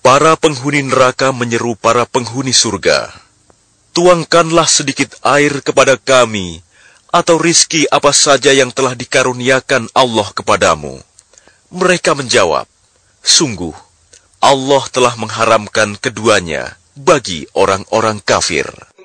Para penghuni neraka menyeru para penghuni surga, "Tuangkanlah sedikit air kepada kami, atau rizki apa saja yang telah dikaruniakan Allah kepadamu." Mereka menjawab, "Sungguh, Allah telah mengharamkan keduanya bagi orang-orang kafir."